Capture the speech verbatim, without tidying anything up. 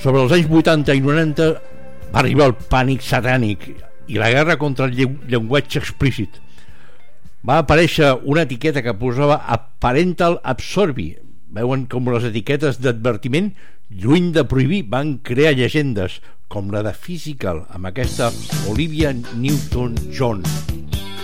Sobre els anys vuitanta i noranta va arribar el pànic satànic i la guerra contra el llenguatge explícit. Va aparèixer una etiqueta que posava Parental Advisory. Veuen com les etiquetes d'advertiment, lluny de prohibir, van crear llegendes com la de Physical amb aquesta Olivia Newton-John.